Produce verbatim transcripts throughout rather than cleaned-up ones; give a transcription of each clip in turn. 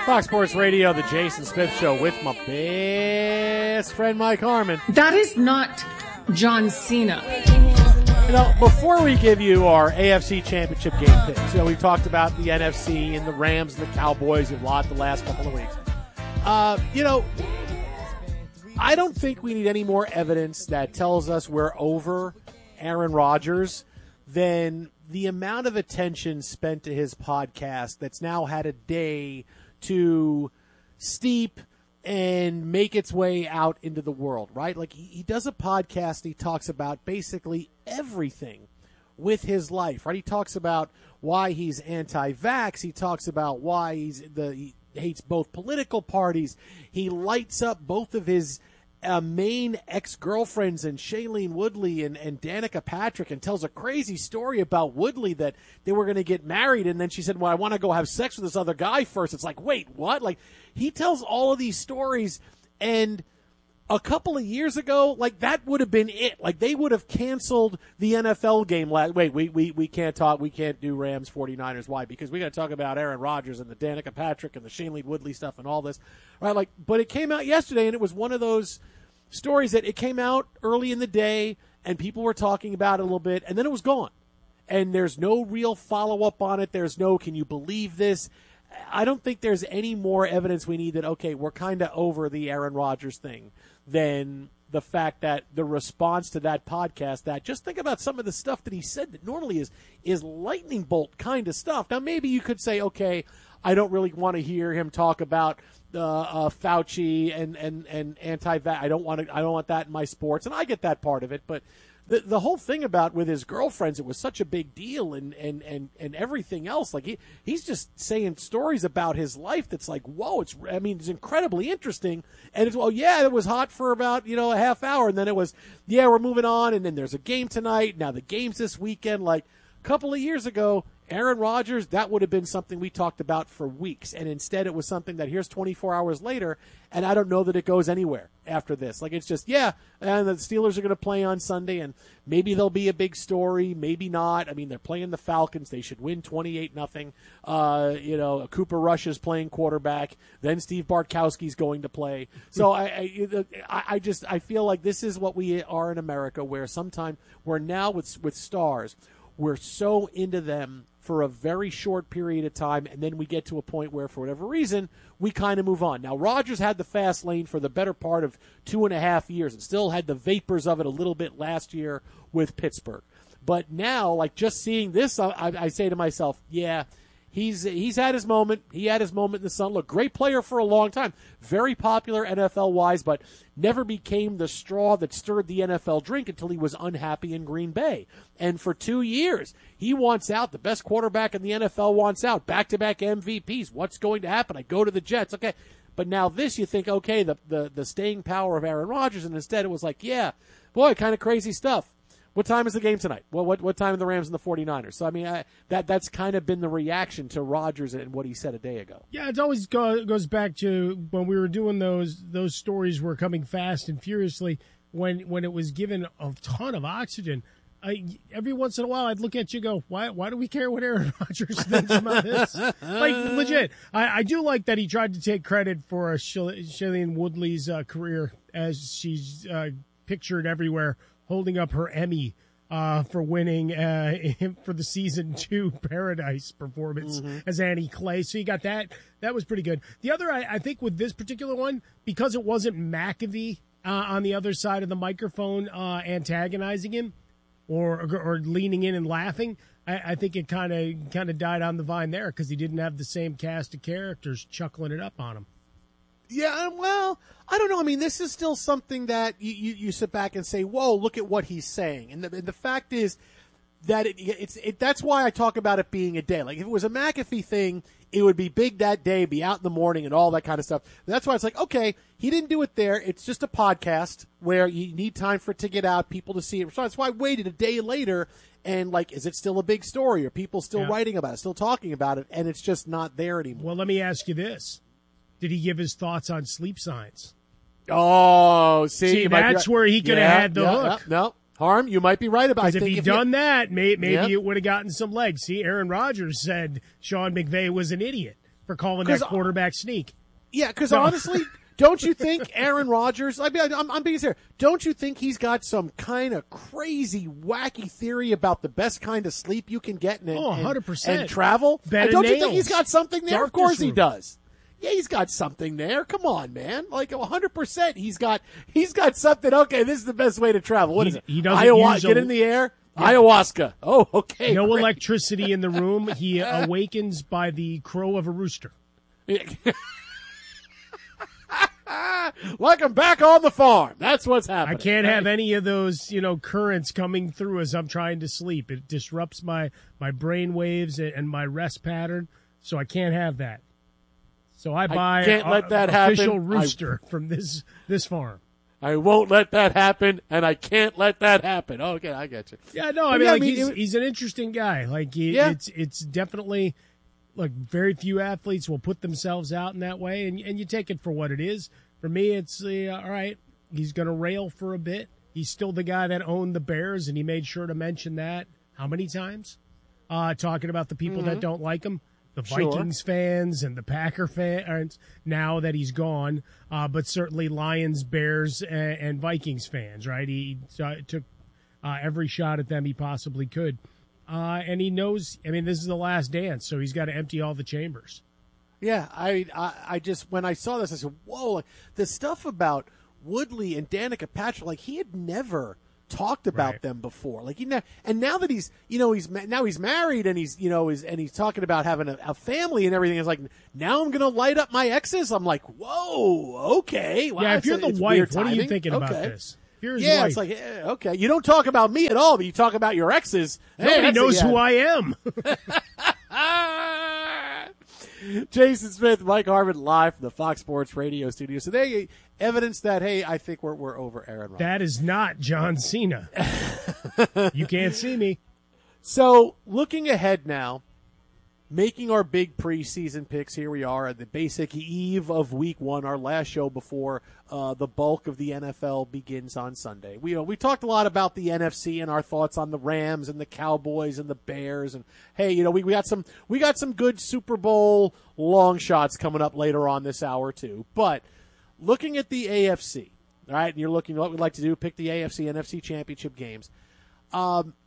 Fox Sports Radio, the Jason Smith Show with my best friend Mike Harmon. That is not John Cena. You know, before we give you our A F C Championship game picks, you know, we've talked about the N F C and the Rams and the Cowboys a lot the last couple of weeks. Uh, you know, I don't think we need any more evidence that tells us we're over Aaron Rodgers than the amount of attention spent to his podcast that's now had a day to steep and make its way out into the world, right? Like, he, he does a podcast, he talks about basically everything with his life, right? He talks about why he's anti-vax, he talks about why he's the he hates both political parties, he lights up both of his uh, main ex-girlfriends and Shailene Woodley and, and Danica Patrick, and tells a crazy story about Woodley that they were going to get married, and then she said, well, I want to go have sex with this other guy first. It's like, wait, what? Like, he tells all of these stories, and a couple of years ago, like, that would have been it. Like, they would have canceled the N F L game last. Wait, we we we can't talk. We can't do Rams forty-niners. Why? Because we got to talk about Aaron Rodgers and the Danica Patrick and the Shailene Woodley stuff and all this, right? Like, but it came out yesterday, and it was one of those stories that it came out early in the day, and people were talking about it a little bit, and then it was gone. And there's no real follow-up on it. There's no, can you believe this? I don't think there's any more evidence we need that, okay, we're kind of over the Aaron Rodgers thing than the fact that the response to that podcast, that just think about some of the stuff that he said that normally is is lightning bolt kind of stuff. Now, maybe you could say, okay, I don't really want to hear him talk about uh, uh, Fauci and and and anti-vax. I don't want to. I don't want that in my sports, and I get that part of it. But the the whole thing about with his girlfriends, it was such a big deal, and and and, and everything else. Like, he he's just saying stories about his life that's like, whoa! It's I mean, it's incredibly interesting. And it's, well, yeah, it was hot for about you know a half hour, and then it was, yeah, we're moving on, and then there's a game tonight. Now the game's this weekend. Like, a couple of years ago, Aaron Rodgers, that would have been something we talked about for weeks, and instead it was something that here's twenty-four hours later, and I don't know that it goes anywhere after this. Like, it's just, yeah, and the Steelers are going to play on Sunday, and maybe there'll be a big story, maybe not. I mean, they're playing the Falcons. They should win twenty-eight nothing. Uh, you know, Cooper Rush is playing quarterback. Then Steve Bartkowski's going to play. So I, I, I just I feel like this is what we are in America, where sometimes we're now with with stars, we're so into them for a very short period of time, and then we get to a point where, for whatever reason, we kind of move on. Now, Rodgers had the fast lane for the better part of two and a half years and still had the vapors of it a little bit last year with Pittsburgh. But now, like, just seeing this, I, I say to myself, yeah, he's he's had his moment. He had his moment in the sun. Look, great player for a long time. Very popular N F L-wise, but never became the straw that stirred the N F L drink until he was unhappy in Green Bay. And for two years, he wants out. The best quarterback in the N F L wants out. Back-to-back M V Ps. What's going to happen? I go to the Jets. Okay. But now this, you think, okay, the, the, the staying power of Aaron Rodgers, and instead it was like, yeah, boy, kind of crazy stuff. What time is the game tonight? Well, what what time are the Rams and the forty-niners? So, I mean, I, that that's kind of been the reaction to Rodgers and what he said a day ago. Yeah, it always go, goes back to when we were doing those those stories were coming fast and furiously when when it was given a ton of oxygen. I, every once in a while, I'd look at you and go, why why do we care what Aaron Rodgers thinks about this? Like, legit. I, I do like that he tried to take credit for uh, Shailene Woodley's uh, career as she's uh, pictured everywhere, holding up her Emmy uh, for winning uh, for the season two Paradise performance mm-hmm. as Annie Clay. So you got that. That was pretty good. The other, I, I think with this particular one, because it wasn't McAfee uh, on the other side of the microphone uh, antagonizing him or, or or leaning in and laughing, I, I think it kind of kind of died on the vine there because he didn't have the same cast of characters chuckling it up on him. Yeah, well, I don't know. I mean, this is still something that you, you, you sit back and say, whoa, look at what he's saying. And the, and the fact is that it, it's it, that's why I talk about it being a day. Like, if it was a McAfee thing, it would be big that day, be out in the morning and all that kind of stuff. That's why it's like, okay, he didn't do it there. It's just a podcast where you need time for it to get out, people to see it. So that's why I waited a day later and, like, is it still a big story? Are people still yeah. writing about it, still talking about it? And it's just not there anymore. Well, let me ask you this. Did he give his thoughts on sleep science? Oh, see, see that's right. where he could yeah, have had the yeah, hook. Yeah, no, Harm, you might be right about it. Because if he'd if done he, that, may, maybe yeah. it would have gotten some legs. See, Aaron Rodgers said Sean McVay was an idiot. for calling that quarterback sneak. Yeah, because No. honestly, don't you think Aaron Rodgers, I mean, I'm, I'm being serious, don't you think he's got some kind of crazy, wacky theory about the best kind of sleep you can get and, Oh, one hundred percent. and travel? Bed And don't and you think nails. he's got something there? Darkness Of course he room. does. Yeah, he's got something there. Come on, man. Like one hundred percent he's got he's got something. Okay, this is the best way to travel. What He- is it? he doesn't Ayahuasca. use a- Get in the air. Ayahuasca. Oh, okay. No great. electricity in the room. He awakens by the crow of a rooster. Like I'm back on the farm. That's what's happening. I can't have any of those, you know, currents coming through as I'm trying to sleep. It disrupts my, my brain waves and, and my rest pattern, so I can't have that. So I buy can't a, let that official happen. rooster from this this farm. I won't let that happen, and I can't let that happen. Okay, I get you. Yeah, no, I But mean, yeah, like I mean, he's, it- he's an interesting guy. Like, he, Yeah. it's it's definitely like very few athletes will put themselves out in that way, and and you take it for what it is. For me, it's uh, all right. He's going to rail for a bit. He's still the guy that owned the Bears, and he made sure to mention that how many times? Uh, talking about the people that don't like him. The Sure. Vikings fans and the Packer fans now that he's gone, uh, but certainly Lions, Bears, and, and Vikings fans, right? He uh, took uh, every shot at them he possibly could. Uh, and he knows, I mean, this is the last dance, so he's got to empty all the chambers. Yeah, I, I, I just when I saw this, I said, "Whoa!" Like, the stuff about Woodley and Danica Patrick, like he had never talked about Right. them before. Like he, ne- and now that he's, you know, he's ma- now he's married and he's, you know, is and he's talking about having a, a family and everything. It's like now I'm going to light up my exes. I'm like, whoa, okay. Wow, yeah, if it's you're a- the it's wife, weird what are you timing. thinking Okay. about this? If you're his Yeah, wife, it's like eh, okay. You don't talk about me at all, but you talk about your exes. Hey, nobody that's a- knows yeah. who I am. Jason Smith, Mike Harmon, live from the Fox Sports Radio studio. So they evidence that, hey, I think we're we're over Aaron Rodgers. That is not John Cena. You can't see me. So looking ahead now, making our big preseason picks. Here we are at the basic eve of Week One, our last show before uh, the bulk of the N F L begins on Sunday. We uh, we talked a lot about the N F C and our thoughts on the Rams and the Cowboys and the Bears. And hey, you know we, we got some we got some good Super Bowl long shots coming up later on this hour too. But looking at the A F C, all right, and you're looking at what we'd like to do, pick the A F C N F C championship games. Um,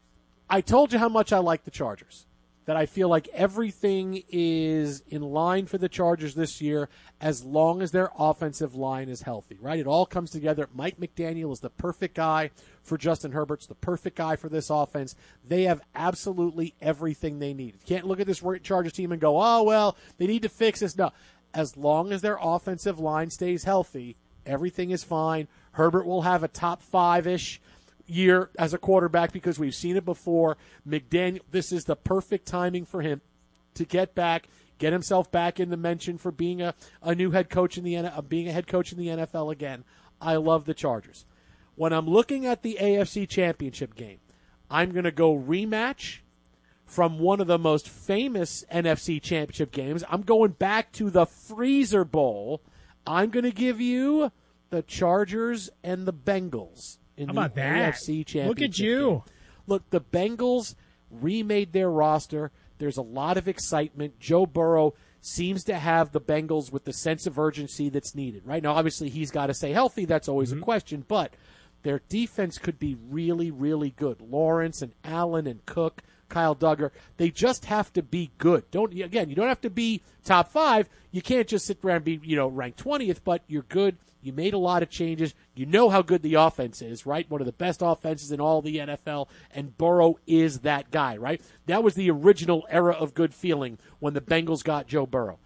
I told you how much I like the Chargers. That I feel like everything is in line for the Chargers this year as long as their offensive line is healthy, right? It all comes together. Mike McDaniel is the perfect guy for Justin Herbert's the perfect guy for this offense. They have absolutely everything they need. You can't look at this Chargers team and go, oh, well, they need to fix this. No. As long as their offensive line stays healthy, everything is fine. Herbert will have a top five-ish year as a quarterback because we've seen it before. McDaniel, this is the perfect timing for him to get back, get himself back in the mention for being a, a new head coach in the N F L, being a head coach in the N F L again. I love the Chargers. When I'm looking at the A F C Championship game, I'm going to go rematch from one of the most famous N F C Championship games. I'm going back to the Freezer Bowl. I'm going to give you the Chargers and the Bengals. In How about the that? A F C Championship Look at you. game. Look, the Bengals remade their roster. There's a lot of excitement. Joe Burrow seems to have the Bengals with the sense of urgency that's needed. Right now, obviously, he's got to stay healthy. That's always Mm-hmm. a question. But their defense could be really, really good. Lawrence and Allen and Cook, Kyle Duggar, they just have to be good. Don't Again, you don't have to be top five. You can't just sit there and be, you know, ranked twentieth, but you're good. You made a lot of changes. You know how good the offense is, right? One of the best offenses in all the N F L, and Burrow is that guy, right? That was the original era of good feeling when the Bengals got Joe Burrow.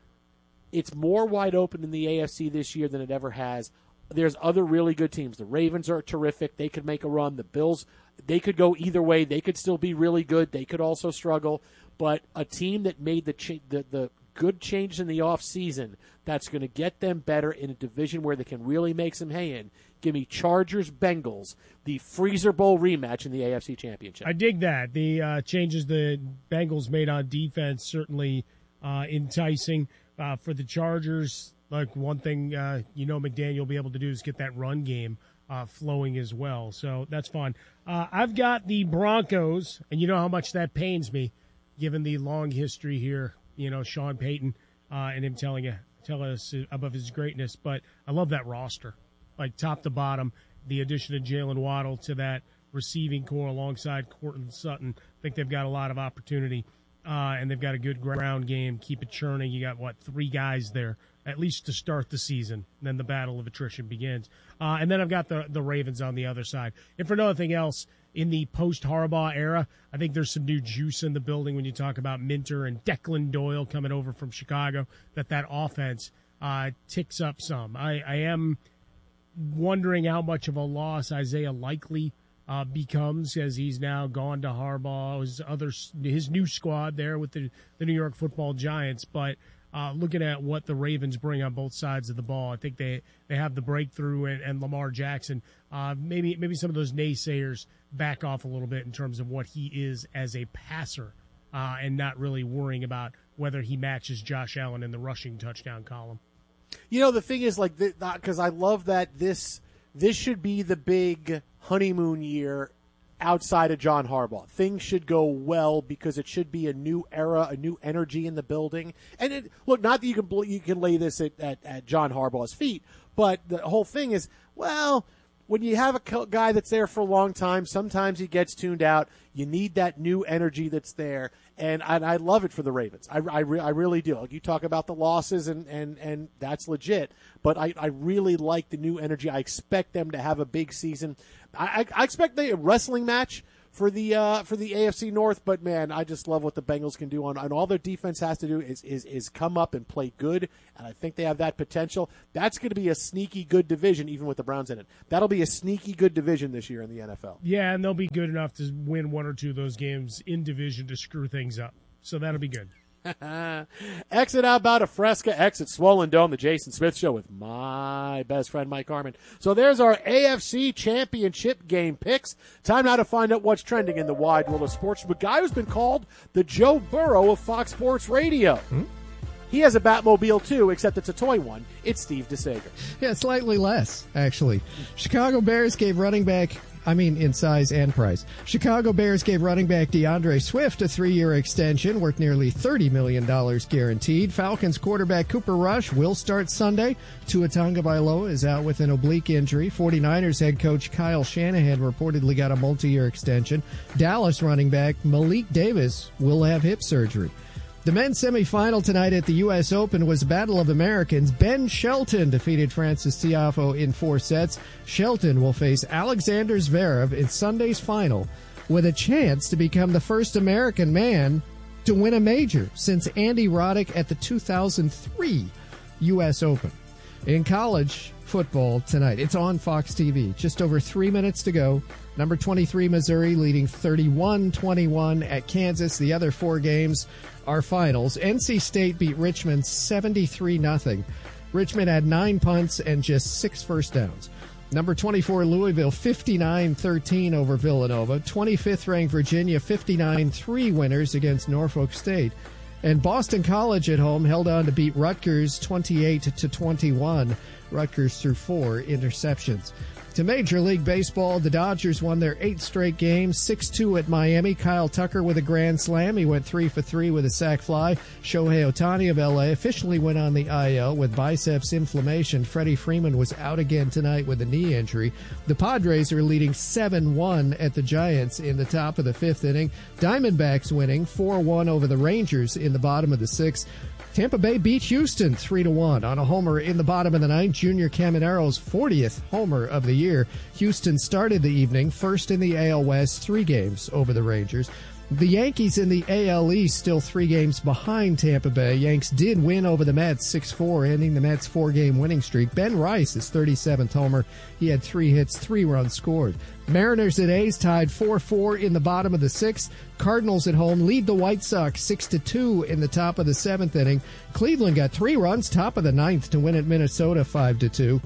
It's more wide open in the A F C this year than it ever has. There's other really good teams. The Ravens are terrific. They could make a run. The Bills, they could go either way. They could still be really good. They could also struggle. But a team that made the cha- the, the good changes in the offseason that's going to get them better in a division where they can really make some hay in. Give me Chargers-Bengals, the Freezer Bowl rematch in the A F C Championship. I dig that. The uh, changes the Bengals made on defense certainly uh, enticing uh, for the Chargers. Like one thing, uh, you know, McDaniel will be able to do is get that run game uh, flowing as well. So that's fun. Uh, I've got the Broncos, and you know how much that pains me, given the long history here you know, Sean Payton uh, and him telling you, telling us about his greatness. But I love that roster, like top to bottom. The addition of Jalen Waddle to that receiving core alongside Courtland Sutton. I think they've got a lot of opportunity, uh, and they've got a good ground game. Keep it churning. You got, what, three guys there, at least to start the season. And then the battle of attrition begins. Uh, and then I've got the, the Ravens on the other side. And for nothing else, in the post-Harbaugh era, I think there's some new juice in the building when you talk about Minter and Declan Doyle coming over from Chicago, that that offense uh, ticks up some. I, I am wondering how much of a loss Isaiah Likely uh, becomes as he's now gone to Harbaugh, his, other, his new squad there with the, the New York Football Giants. But uh, looking at what the Ravens bring on both sides of the ball, I think they, they have the breakthrough, and, and Lamar Jackson, uh, maybe maybe some of those naysayers back off a little bit in terms of what he is as a passer, uh, and not really worrying about whether he matches Josh Allen in the rushing touchdown column. You know, the thing is, like, because I love that this this should be the big honeymoon year outside of John Harbaugh. Things should go well because it should be a new era, a new energy in the building. And it, look, not that you can you can lay this at, at, at John Harbaugh's feet, but the whole thing is, well, when you have a guy that's there for a long time, sometimes he gets tuned out. You need that new energy that's there, and I, and I love it for the Ravens. I, I, re, I really do. Like, you talk about the losses, and, and, and that's legit, but I, I really like the new energy. I expect them to have a big season. I, I, I expect a wrestling match for the uh, for the A F C North, but, man, I just love what the Bengals can do. On, and all their defense has to do is, is, is come up and play good, and I think they have that potential. That's going to be a sneaky good division, even with the Browns in it. That'll be a sneaky good division this year in the N F L. Yeah, and they'll be good enough to win one or two of those games in division to screw things up. So that'll be good. Exit out about a Fresca, exit Swollen Dome, the Jason Smith Show with my best friend Mike Harmon. So there's our A F C Championship game picks. Time now to find out what's trending in the wide world of sports from a guy who's been called the Joe Burrow of Fox Sports Radio. Hmm? He has a Batmobile, too, except it's a toy one. It's Steve DeSager. Yeah, slightly less, actually. Chicago Bears gave running back, I mean in size and price. Chicago Bears gave running back DeAndre Swift a three-year extension worth nearly thirty million dollars guaranteed. Falcons quarterback Cooper Rush will start Sunday. Tua Tagovailoa is out with an oblique injury. 49ers head coach Kyle Shanahan reportedly got a multi-year extension. Dallas running back Malik Davis will have hip surgery. The men's semifinal tonight at the U S Open was a battle of Americans. Ben Shelton defeated Francis Tiafoe in four sets. Shelton will face Alexander Zverev in Sunday's final with a chance to become the first American man to win a major since Andy Roddick at the two thousand three U S Open. In college football tonight, it's on Fox T V. Just over three minutes to go. Number twenty-three, Missouri, leading thirty-one twenty-one at Kansas. The other four games are finals. N C State beat Richmond seventy-three nothing. Richmond had nine punts and just six first downs. Number twenty-four, Louisville, fifty-nine thirteen over Villanova. twenty-fifth ranked Virginia, fifty-nine three winners against Norfolk State. And Boston College at home held on to beat Rutgers twenty-eight to twenty-one. Rutgers threw four interceptions. To Major League Baseball, the Dodgers won their eighth straight game, six two at Miami. Kyle Tucker with a grand slam. He went three for three with a sac fly. Shohei Ohtani of L A officially went on the I L with biceps inflammation. Freddie Freeman was out again tonight with a knee injury. The Padres are leading seven one at the Giants in the top of the fifth inning. Diamondbacks winning four one over the Rangers in the bottom of the sixth. Tampa Bay beat Houston three to one on a homer in the bottom of the ninth. Junior Camanero's fortieth homer of the year. Houston started the evening first in the A L West, three games over the Rangers. The Yankees in the A L East still three games behind Tampa Bay. Yanks did win over the Mets six four, ending the Mets' four-game winning streak. Ben Rice, his thirty-seventh homer. He had three hits, three runs scored. Mariners at A's tied four four in the bottom of the sixth. Cardinals at home lead the White Sox six to two in the top of the seventh inning. Cleveland got three runs, top of the ninth, to win at Minnesota five to two.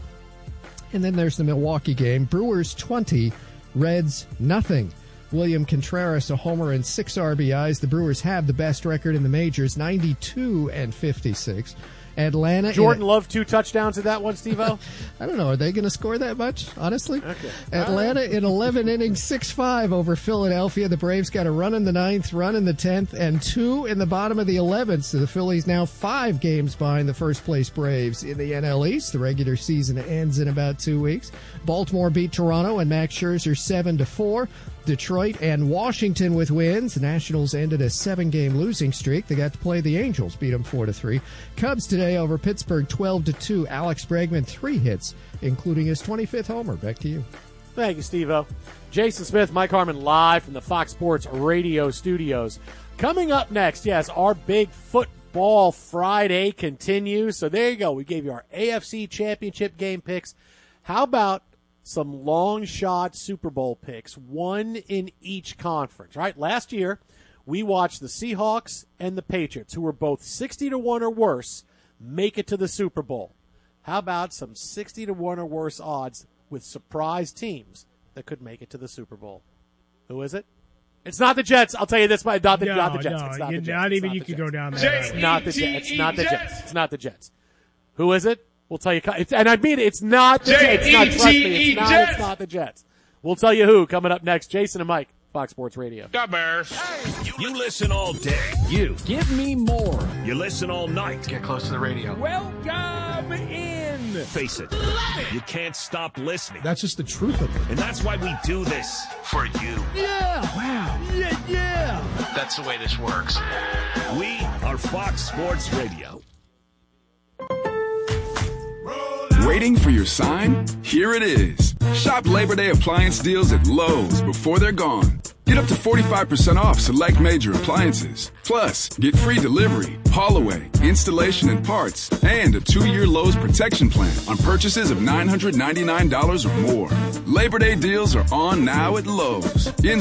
And then there's the Milwaukee game. Brewers twenty, Reds nothing. William Contreras a homer and six R B Is. The Brewers have the best record in the majors, ninety-two and fifty-six. Atlanta. Jordan in, Love two touchdowns to that one, Steve-O? I don't know. Are they going to score that much, honestly? Okay. Atlanta in eleven innings, six five over Philadelphia. The Braves got a run in the ninth, run in the tenth, and two in the bottom of the eleventh. So the Phillies now five games behind the first-place Braves in the N L East. The regular season ends in about two weeks. Baltimore beat Toronto and Max Scherzer seven to four. Detroit and Washington with wins. The Nationals ended a seven-game losing streak. They got to play the Angels, beat them four to three. Cubs today over Pittsburgh twelve to two. Alex Bregman three hits, including his twenty-fifth homer. Back to you. Thank you, Steve-O. Jason Smith, Mike Harmon live from the Fox Sports Radio studios. Coming up next, yes, our big football Friday continues. So there you go. We gave you our A F C Championship game picks. How about some long shot Super Bowl picks, one in each conference, right? Last year, we watched the Seahawks and the Patriots, who were both sixty to one or worse, make it to the Super Bowl. How about some sixty to one or worse odds with surprise teams that could make it to the Super Bowl? Who is it? It's not the Jets. I'll tell you this, not the, no, not the Jets. No, it's not, you, the Jets. not it's even not you the could Jets. go down It's that. not the Jets. It's not the Jets. It's not the Jets. Who is it? We'll tell you. It's, and I mean it. It's not the Jets. It's not, trust me, it's not, it's not the Jets. We'll tell you who coming up next. Jason and Mike, Fox Sports Radio. The Bears. You listen all day. You. Give me more. You listen all night. Get close to the radio. Welcome in. Face it. You can't stop listening. That's just the truth of it. And that's why we do this. For you. Yeah. Wow. Yeah, yeah. That's the way this works. We are Fox Sports Radio. Waiting for your sign? Here it is. Shop Labor Day appliance deals at Lowe's before they're gone. Get up to forty-five percent off select major appliances. Plus, get free delivery, haul away, installation and parts, and a two-year Lowe's protection plan on purchases of nine hundred ninety-nine dollars or more. Labor Day deals are on now at Lowe's. In